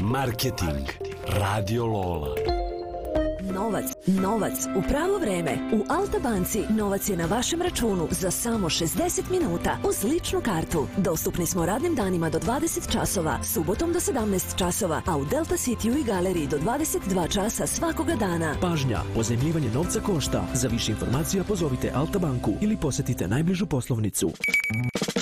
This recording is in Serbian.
Marketing. Radio Lola. Novac u pravo vreme. U Alta banci novac je na vašem računu za samo 60 minuta uz ličnu kartu. Dostupni smo radnim danima do 20 časova, subotom do 17 časova, a u Delta Cityu i galeriji do 22 časa svakoga dana. Pažnja, pozajmljivanje novca košta. Za više informacija pozovite Alta banku ili posetite najbližu poslovnicu.